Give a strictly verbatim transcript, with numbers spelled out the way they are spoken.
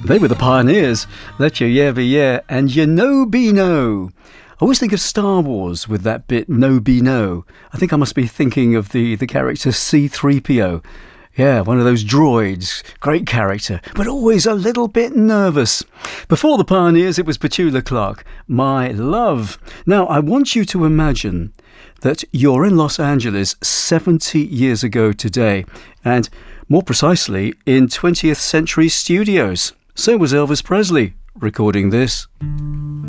They were the Pioneers. Let your yeah be yeah and your no be no. I always think of Star Wars with that bit no be no. I think I must be thinking of the, the character C three P O. Yeah, one of those droids. Great character, but always a little bit nervous. Before the Pioneers, it was Petula Clark, My Love. Now, I want you to imagine that you're in Los Angeles seventy years ago today, and more precisely, in twentieth century studios. So was Elvis Presley recording this.